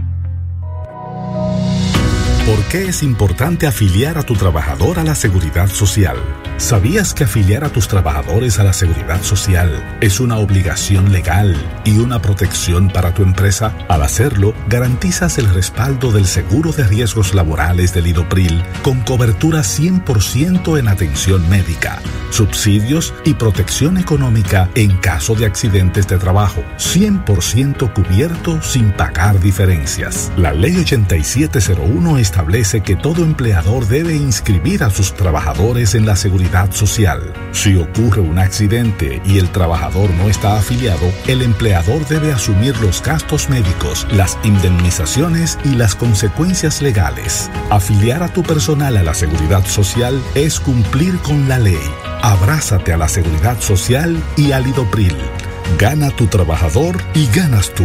S4: ¿Por qué es importante afiliar a tu trabajador a la Seguridad Social? ¿Sabías que afiliar a tus trabajadores a la Seguridad Social es una obligación legal y una protección para tu empresa? Al hacerlo, garantizas el respaldo del seguro de riesgos laborales del IDOPRIL con cobertura cien por ciento en atención médica, subsidios y protección económica en caso de accidentes de trabajo, cien por ciento cubierto sin pagar diferencias. La Ley ochenta y siete cero uno establece que todo empleador debe inscribir a sus trabajadores en la Seguridad Social. Si ocurre un accidente y el trabajador no está afiliado, el empleador debe asumir los gastos médicos, las indemnizaciones y las consecuencias legales. Afiliar a tu personal a la Seguridad Social es cumplir con la ley. Abrázate a la Seguridad Social y al IDOPRIL. Gana tu trabajador y ganas tú.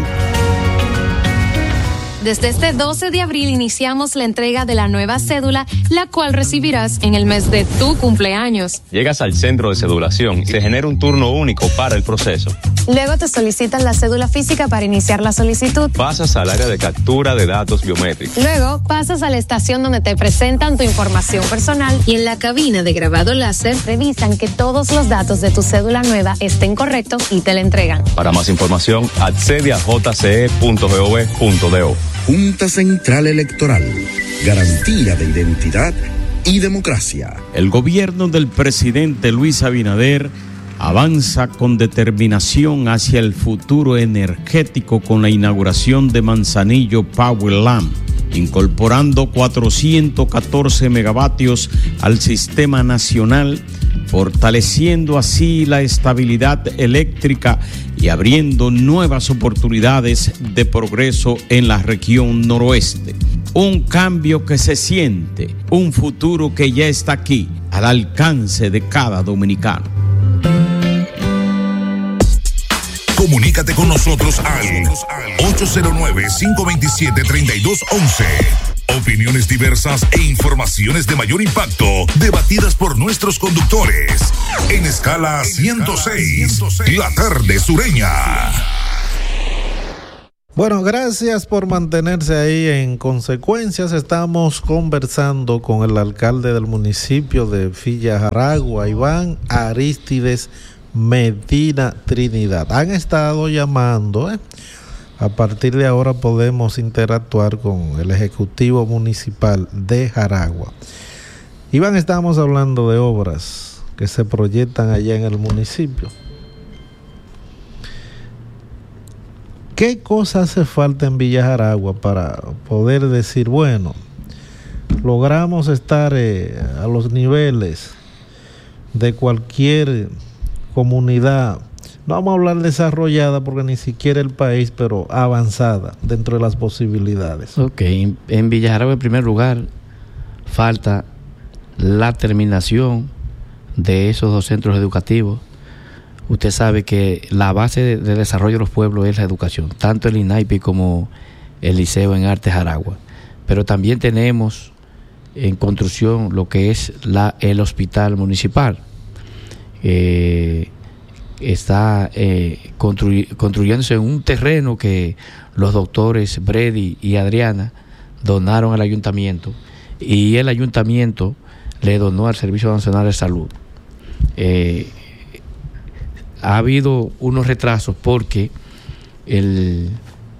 S5: Desde este doce de abril iniciamos la entrega de la nueva cédula, la cual recibirás en el mes de tu cumpleaños.
S6: Llegas al centro de cedulación y se genera un turno único para el proceso.
S5: Luego te solicitan la cédula física para iniciar la solicitud.
S6: Pasas al área de captura de datos biométricos.
S5: Luego pasas a la estación donde te presentan tu información personal y en la cabina de grabado láser revisan que todos los datos de tu cédula nueva estén correctos y te la entregan.
S6: Para más información, accede a j c e punto gov punto do.
S7: Junta Central Electoral. Garantía de identidad y democracia.
S8: El gobierno del presidente Luis Abinader avanza con determinación hacia el futuro energético con la inauguración de Manzanillo Power Lamp, incorporando cuatrocientos catorce megavatios al sistema nacional, fortaleciendo así la estabilidad eléctrica y abriendo nuevas oportunidades de progreso en la región noroeste. Un cambio que se siente, un futuro que ya está aquí, al alcance de cada dominicano.
S1: Comunícate con nosotros al ocho cero nueve, cinco dos siete, tres dos uno uno. Opiniones diversas e informaciones de mayor impacto, debatidas por nuestros conductores. En Escala ciento seis, la tarde sureña.
S12: Bueno, gracias por mantenerse ahí. En Consecuencias, estamos conversando con el alcalde del municipio de Villa Jaragua, Iván Arístides Medina Trinidad. Han estado llamando, ¿eh? A partir de ahora podemos interactuar con el Ejecutivo Municipal de Jaragua. Iván, estábamos hablando de obras que se proyectan allá en el municipio. ¿Qué cosa hace falta en Villa Jaragua para poder decir, bueno, logramos estar eh, a los niveles de cualquier comunidad? No vamos a hablar desarrollada porque ni siquiera el país, pero avanzada dentro de las posibilidades.
S14: Ok, en, en Villa Jaragua, en primer lugar, falta la terminación de esos dos centros educativos. Usted sabe que la base de, de desarrollo de los pueblos es la educación, tanto el INAIPI como el Liceo en Arte Jaragua. Pero también tenemos en construcción lo que es la, el hospital municipal. Eh, está eh, construy, construyéndose en un terreno que los doctores Brady y Adriana donaron al ayuntamiento, y el ayuntamiento le donó al Servicio Nacional de Salud. Eh, ha habido unos retrasos porque el,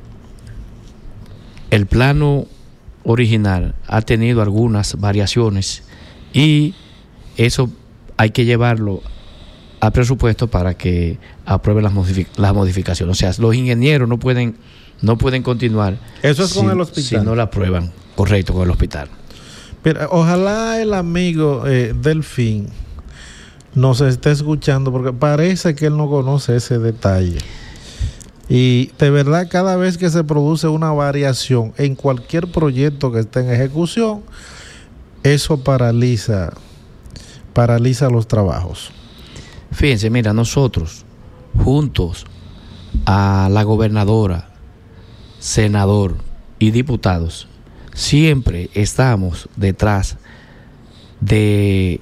S14: el plano original ha tenido algunas variaciones y eso hay que llevarlo a presupuesto para que aprueben las, modific- las modificaciones. O sea, los ingenieros no pueden no pueden continuar.
S12: Eso es
S14: si,
S12: con el hospital.
S14: Si no la aprueban, correcto, con el hospital.
S12: Pero ojalá el amigo eh, Delfín nos esté escuchando, porque parece que él no conoce ese detalle. Y de verdad, cada vez que se produce una variación en cualquier proyecto que esté en ejecución, eso paraliza, paraliza los trabajos.
S14: Fíjense, mira, nosotros, juntos a la gobernadora, senador y diputados, siempre estamos detrás de,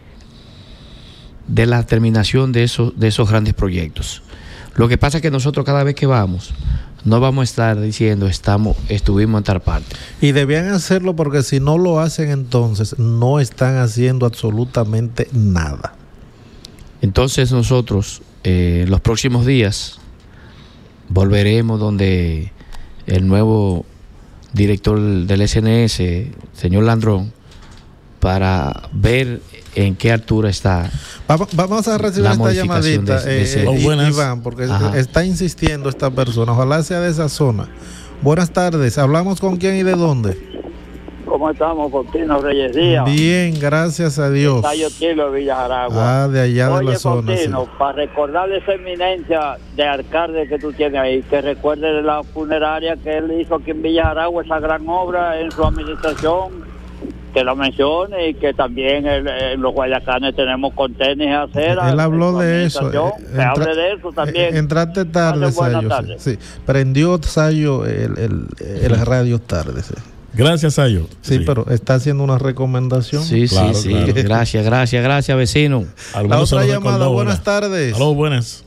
S14: de la terminación de esos, de esos grandes proyectos. Lo que pasa es que nosotros cada vez que vamos, no vamos a estar diciendo estamos, estuvimos en tal parte.
S12: Y debían hacerlo, porque si no lo hacen, entonces no están haciendo absolutamente nada.
S14: Entonces nosotros, eh, los próximos días, volveremos donde el nuevo director del S N S, señor Landrón, para ver en qué altura está.
S12: Vamos, vamos a recibir esta llamadita, de, de ese, eh, oh, Iván, porque Ajá. está insistiendo esta persona. Ojalá sea de esa zona. Buenas tardes. ¿Hablamos con quién y de dónde?
S17: ¿Cómo estamos, Contino Reyes Díaz?
S12: Bien, gracias a Dios.
S17: Tayo Tilo, Villa Jaragua.
S12: Ah, de allá
S17: Oye,
S12: de la zona.
S17: Contino, sí. Para recordarle esa eminencia de alcalde que tú tienes ahí, que recuerde la funeraria que él hizo aquí en Villa Jaragua, esa gran obra en su administración, que lo mencione, y que también el, en los Guayacanes tenemos contenes y aceras.
S12: Él habló de eso.
S17: Eh, que entra, hable de eso también.
S12: Entraste tarde, Sayo. Sí, sí. Prendió Sayo el, el, el radio tarde, sí.
S13: Gracias, Sayo.
S12: Sí, sí, pero está haciendo una recomendación.
S14: Sí, claro, sí, sí. Claro. Gracias, gracias, gracias, vecino.
S12: La otra llamada, buenas tardes.
S13: Aló, buenas.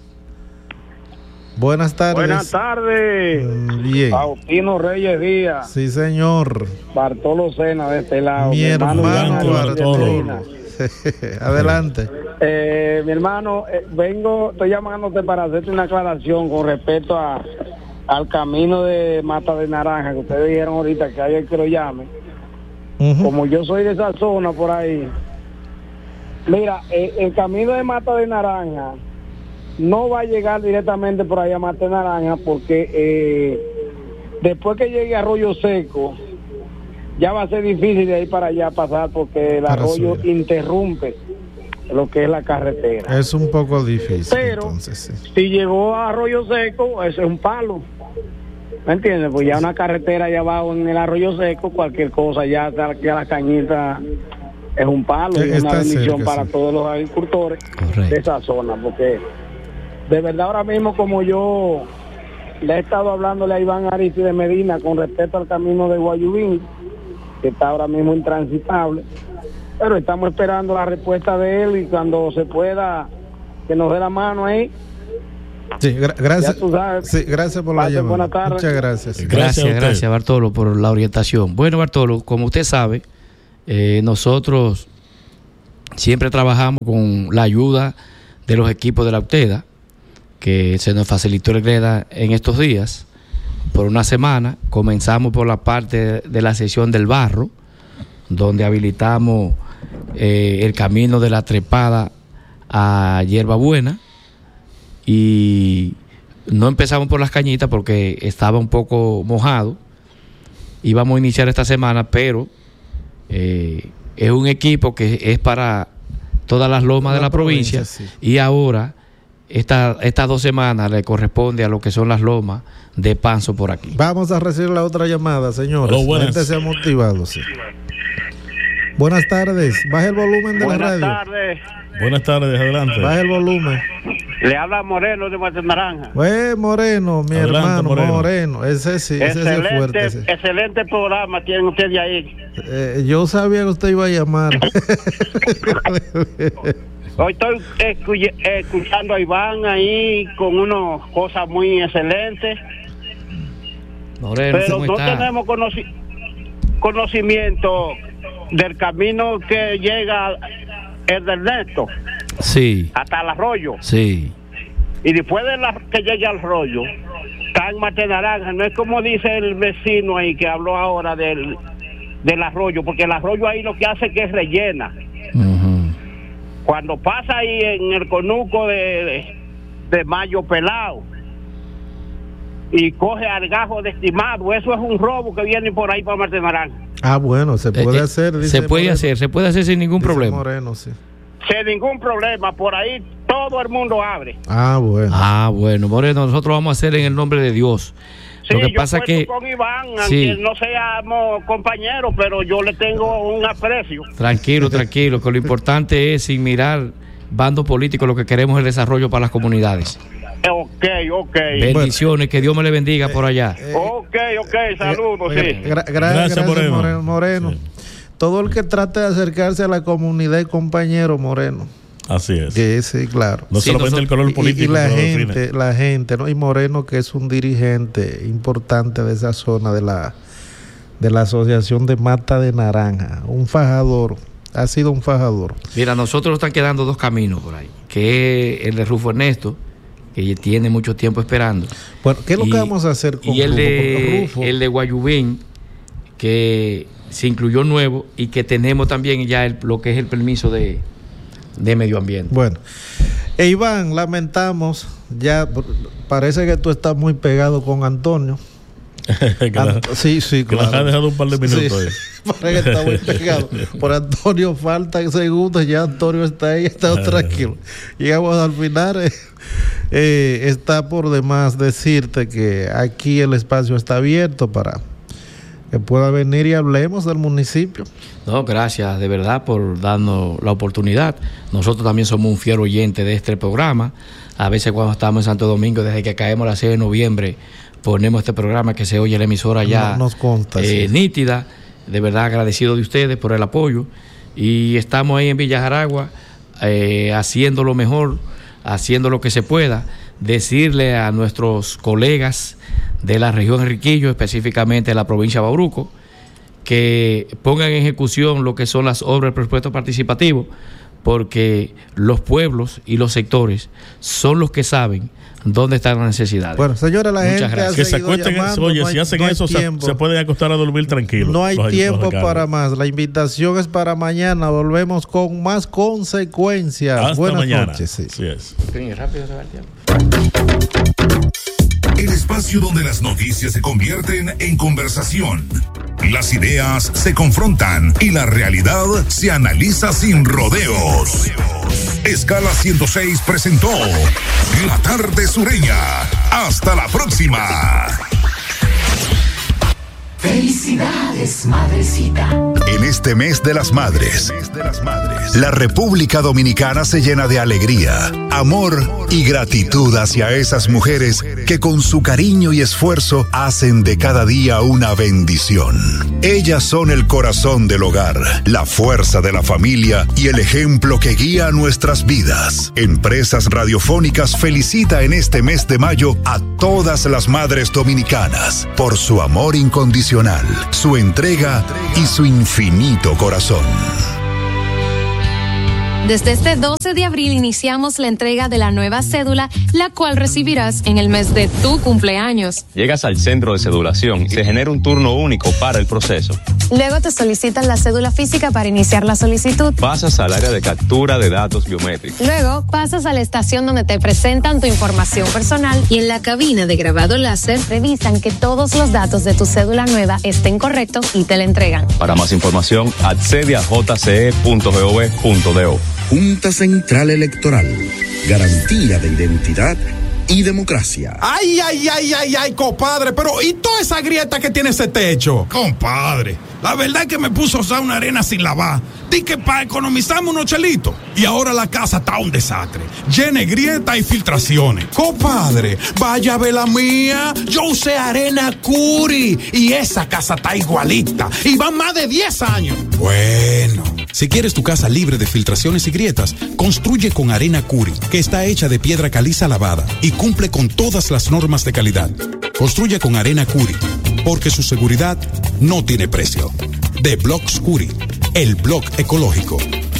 S12: Buenas tardes.
S18: Buenas tardes.
S12: Bien.
S18: Faustino Reyes Díaz.
S12: Sí, señor.
S18: Bartolo Sena de este lado.
S12: Mi, mi hermano, hermano Bartolo. Adelante.
S18: Eh, mi hermano, eh, vengo, estoy llamándote para hacerte una aclaración con respecto a al camino de Mata de Naranja, que ustedes dijeron ahorita que hay el que lo llame. Uh-huh. Como yo soy de esa zona por ahí, mira, eh, el camino de Mata de Naranja no va a llegar directamente por ahí a Mata de Naranja, porque eh, después que llegue a Arroyo Seco, ya va a ser difícil de ahí para allá pasar, porque el para arroyo subir. interrumpe lo que es la carretera.
S12: Es un poco difícil.
S18: Pero
S12: entonces, sí.
S18: si llegó a Arroyo Seco, eso es un palo. ¿Me entiendes? Pues ya una carretera allá abajo en el Arroyo Seco, cualquier cosa, ya a la cañita es un palo, y es una bendición cerca, para sí. todos los agricultores Correcto. de esa zona, porque de verdad ahora mismo, como yo le he estado hablándole a Iván Arístides Medina con respecto al camino de Guayubín, que está ahora mismo intransitable, pero estamos esperando la respuesta de él y cuando se pueda que nos dé la mano ahí.
S12: Sí, gra- gracias. Sí, gracias por la llamada.
S18: Buenas tardes.
S12: Muchas gracias.
S14: Gracias, gracias, gracias Bartolo por la orientación. Bueno, Bartolo, como usted sabe, eh, nosotros siempre trabajamos con la ayuda de los equipos de la UTEDA, que se nos facilitó el GREDA en estos días, por una semana. Comenzamos por la parte de la sesión del barro, donde habilitamos eh, el camino de la trepada a Hierba Buena, y no empezamos por las cañitas porque estaba un poco mojado. Íbamos a iniciar esta semana, pero eh, es un equipo que es para todas las lomas la de la provincia, provincia sí. Y ahora esta, estas dos semanas le corresponde a lo que son las lomas de Panzo por aquí.
S12: Vamos a recibir la otra llamada, señores.
S13: Oh,
S12: la gente se ha motivado, sí. Buenas tardes, baje el volumen de
S19: Buenas
S12: la radio.
S19: Tardes.
S13: Buenas tardes, adelante.
S12: Baje el volumen.
S19: Le habla Moreno de Mata de Naranja.
S12: Pues Moreno, mi adelante, hermano Moreno. Moreno, ese sí, ese
S19: excelente,
S12: sí es fuerte. Ese.
S19: Excelente programa tienen ustedes ahí.
S12: Eh, yo sabía que usted iba a llamar.
S19: Hoy estoy escu- escuchando a Iván ahí con unas cosas muy excelentes.
S14: Moreno,
S19: pero no
S14: está?
S19: tenemos conoci- conocimiento del camino que llega el del Ernesto.
S14: Sí.
S19: Hasta el arroyo.
S14: Sí.
S19: Y después de la que llegue al arroyo, está en Mata de Naranja. No es como dice el vecino ahí que habló ahora del, del arroyo, porque el arroyo ahí lo que hace es que rellena.
S14: Uh-huh.
S19: Cuando pasa ahí en el conuco de, de Mayo Pelado y coge al gajo de estimado, eso es un robo que viene por ahí para Mata de Naranja.
S12: Ah, bueno, se puede
S14: eh,
S12: hacer.
S14: Dice se puede Moreno. hacer, se puede hacer sin ningún
S12: dice
S14: problema.
S12: Moreno, sí.
S19: Sin ningún problema, por ahí todo el mundo abre.
S12: Ah, bueno.
S14: Ah, bueno, Moreno, nosotros vamos a hacer en el nombre de Dios.
S19: Sí,
S14: Lo que
S19: yo
S14: pasa que
S19: con Iván,
S14: sí.
S19: aunque no seamos compañeros, pero yo le tengo un aprecio.
S14: Tranquilo, tranquilo, que lo importante es, sin mirar bandos políticos, lo que queremos es el desarrollo para las comunidades.
S19: Ok, ok.
S14: Bendiciones, bueno, que Dios me le bendiga
S12: eh,
S14: por allá.
S19: Eh, ok, ok, saludos.
S12: Eh,
S19: sí.
S12: gra- gra- gracias, gracias, Moreno. Moreno. Moreno. Sí. Todo el que trate de acercarse a la comunidad y compañero, Moreno.
S13: Así es.
S12: Que sí, claro.
S13: No
S12: sí,
S13: solamente el color político.
S12: Y, y la gente, la gente, ¿no? Y Moreno, que es un dirigente importante de esa zona de la de la Asociación de Mata de Naranja, un fajador, ha sido un fajador.
S14: Mira, nosotros están quedando dos caminos por ahí, que es el de Rufo Ernesto, que tiene mucho tiempo esperando.
S12: Bueno, ¿qué es lo
S14: y,
S12: que vamos a hacer con
S14: y el
S12: Rufo?
S14: de,
S12: Rufo?
S14: el de Guayubín, que se incluyó nuevo y que tenemos también ya el, lo que es el permiso de, de medio ambiente.
S12: Bueno, e Iván, lamentamos, ya parece que tú estás muy pegado con Antonio.
S13: claro.
S12: Ant- sí, sí,
S13: que
S12: claro.
S13: nos ha dejado un par de minutos.
S12: Sí, sí. Parece que está muy pegado. Por Antonio faltan segundos, ya Antonio está ahí, está tranquilo. Llegamos al final. Eh, eh, está por demás decirte que aquí el espacio está abierto para que pueda venir y hablemos del municipio.
S14: No, gracias de verdad por darnos la oportunidad. Nosotros también somos un fiel oyente de este programa. A veces cuando estamos en Santo Domingo, desde que caemos la seis de noviembre, ponemos este programa que se oye en la emisora ya
S12: no, nos consta,
S14: eh,
S12: sí.
S14: nítida. De verdad agradecido de ustedes por el apoyo. Y estamos ahí en Villa Jaragua eh, haciendo lo mejor, haciendo lo que se pueda. Decirle a nuestros colegas de la región Enriquillo, específicamente de la provincia de Bauruco, que pongan en ejecución lo que son las obras del presupuesto participativo, porque los pueblos y los sectores son los que saben dónde están las necesidades.
S12: Bueno, señora, la
S14: Muchas
S12: gente
S14: gracias.
S13: Que se acuesten, llamando, oye, no hay, si hacen no eso, se, se pueden acostar a dormir tranquilos.
S12: No hay tiempo para más. La invitación es para mañana. Volvemos con más consecuencias.
S13: Hasta
S12: Buenas
S13: mañana.
S12: noches. Sí.
S13: Sí es.
S14: Rápido se va el tiempo.
S1: El espacio donde las noticias se convierten en conversación. Las ideas se confrontan y la realidad se analiza sin rodeos. Escala ciento seis presentó La Tarde Sureña. Hasta la próxima. Felicidades, madrecita. En este mes de las madres, la República Dominicana se llena de alegría, amor y gratitud hacia esas mujeres que con su cariño y esfuerzo hacen de cada día una bendición. Ellas son el corazón del hogar, la fuerza de la familia y el ejemplo que guía nuestras vidas. Empresas Radiofónicas felicita en este mes de mayo a todas las madres dominicanas por su amor incondicional, su entrega y su infinito corazón.
S5: Desde este doce de abril iniciamos la entrega de la nueva cédula, la cual recibirás en el mes de tu cumpleaños.
S6: Llegas al centro de cedulación y se genera un turno único para el proceso.
S5: Luego te solicitan la cédula física para iniciar la solicitud.
S6: Pasas al área de captura de datos biométricos.
S5: Luego pasas a la estación donde te presentan tu información personal y en la cabina de grabado láser revisan que todos los datos de tu cédula nueva estén correctos y te la entregan.
S6: Para más información, accede a j c e punto gov punto do.
S7: Junta Central Electoral. Garantía de identidad y democracia.
S20: Ay, ay, ay, ay, ay, compadre, pero ¿y toda esa grieta que tiene ese techo? Compadre, la verdad es que me puso a usar una arena sin lavar. Di que para economizarme unos chelitos. Y ahora la casa está un desastre. Llena de grietas y filtraciones. Compadre, vaya a ver la mía. Yo usé arena Curi y esa casa está igualita. Y van más de diez años. Bueno, si quieres tu casa libre de filtraciones y grietas, construye con arena Curi, que está hecha de piedra caliza lavada y cumple con todas las normas de calidad. Construye con arena Curi, porque su seguridad no tiene precio. De Blocks Curi, el blog ecológico.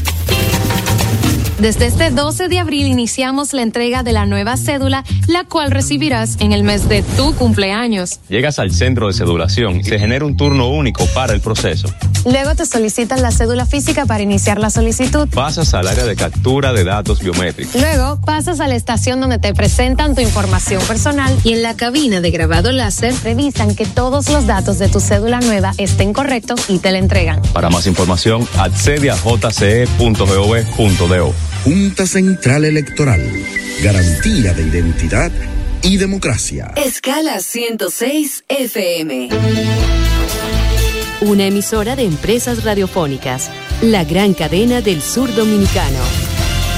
S5: Desde este doce de abril iniciamos la entrega de la nueva cédula, la cual recibirás en el mes de tu cumpleaños.
S6: Llegas al centro de cedulación y se genera un turno único para el proceso.
S5: Luego te solicitan la cédula física para iniciar la solicitud.
S6: Pasas al área de captura de datos biométricos.
S5: Luego pasas a la estación donde te presentan tu información personal y en la cabina de grabado láser revisan que todos los datos de tu cédula nueva estén correctos y te la entregan.
S6: Para más información, accede a j c e punto gov punto do.
S7: Junta Central Electoral. Garantía de identidad y democracia.
S2: Escala ciento seis F M. Una emisora de Empresas Radiofónicas. La gran cadena del sur dominicano.